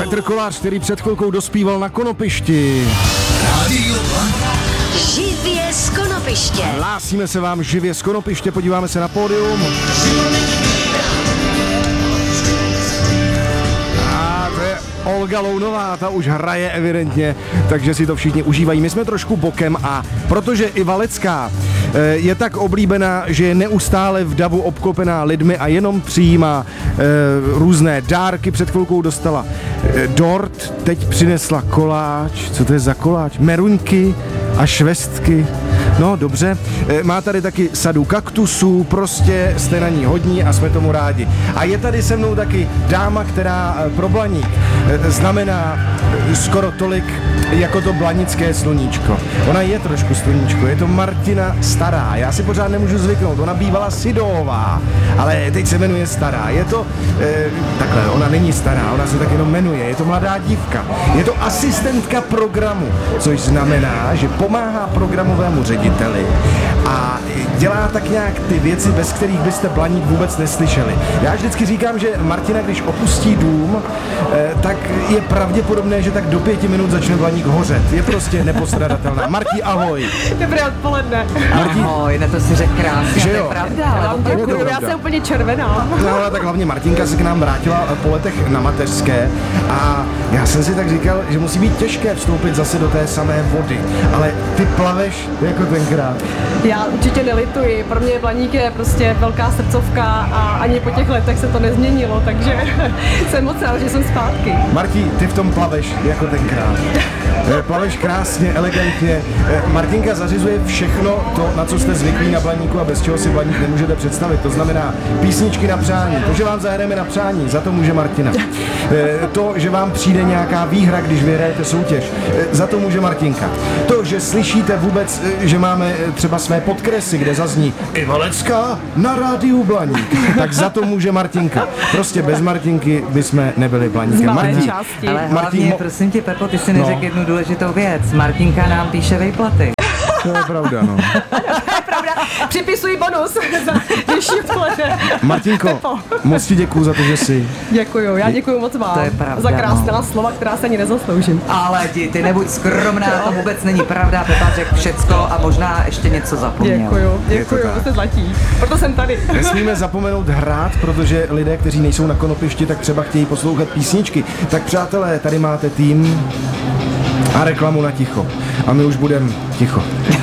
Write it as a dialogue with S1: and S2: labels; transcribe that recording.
S1: Petr Kolář, který před chvilkou dospíval na Konopišti.
S2: Živě z Konopiště.
S1: Hlásíme se vám živě z Konopiště, podíváme se na pódium. A to je Olga Lounová, ta už hraje evidentně, takže si to všichni užívají. My jsme trošku bokem a protože i Valecká je tak oblíbená, že je neustále v davu obklopená lidmi a jenom přijímá různé dárky. Před chvilkou dostala dort, teď přinesla koláč. Co to je za koláč? Meruňky a švestky. No, dobře. Má tady taky sadu kaktusů, prostě jste na ní hodní a jsme tomu rádi. A je tady se mnou taky dáma, která pro Blaník znamená skoro tolik jako to blanické sluníčko. Ona je trošku sluníčko, je to Martina Stará. Já si pořád nemůžu zvyknout, ona bývala Sidová, ale teď se jmenuje Stará. Je to, takhle, ona není stará, ona se tak jenom jmenuje, je to mladá dívka. Je to asistentka programu, což znamená, že pomáhá programovému řediteli a dělá tak nějak ty věci, bez kterých byste Blaník vůbec neslyšeli. Já vždycky říkám, že Martina, když opustí dům, tak je pravděpodobné, že tak do 5 minut začne Blaník hořet. Je prostě nepostradatelná. Martí, ahoj.
S3: Dobré odpoledne.
S1: Martí,
S4: Ahoj, na to si řekl krásně,
S1: že
S4: to je
S1: jo?
S4: pravda. Ale
S3: Děkuju, já jsem úplně červená.
S1: No, ale tak hlavně Martinka se k nám vrátila po letech na mateřské a já jsem si tak říkal, že musí být těžké vstoupit zase do té samé vody, ale ty plaveš jako tenkrát.
S3: Já určitě nelituji, pro mě Blaník je prostě velká srdcovka a ani po těch letech se to nezměnilo, takže jsem moc rád, že jsem zpátky.
S1: Martí, ty v tom plaveš jako tenkrát. Plaveš krásně, elegantně. Martinka zařizuje všechno to, na co jste zvyklí na Blaníku a bez čeho si Blaník nemůžete představit. To znamená písničky na přání. To, že vám zahrajeme na přání, za to může Martina. To, že vám přijde nějaká výhra, když vyhrajete soutěž, za to může Martinka. To, že slyšíte vůbec, že máme třeba své podkresy, kde zazní i Valecká na rádiu Blaník, tak za to může Martinka. Prostě bez Martinky bychom nebyli Blaníkem.
S3: Martin,
S4: ale hlavně, prosím tě, Pepo, ty si neřekl jednu důležitou věc. Martinka nám píše výplaty.
S1: To je pravda, no.
S3: pravda, připisuji bonus za dnešní odpoledne.
S1: Martinko, moc ti děkuju za to, že jsi.
S3: Děkuju, já děkuju moc vám
S4: To je pravda,
S3: za krásná slova, která se ani nezasloužím.
S4: Ale ty nebuď skromná, to vůbec není pravda. Pepa řekl všecko a možná ještě něco zapomněl.
S3: Děkuju,
S1: tak.
S3: to jste zlatí. Proto jsem tady.
S1: Nesmíme zapomenout hrát, protože lidé, kteří nejsou na Konopišti, tak třeba chtějí poslouchat písničky. Tak přátelé, tady máte tým a reklamu na ticho. A my už budeme ticho.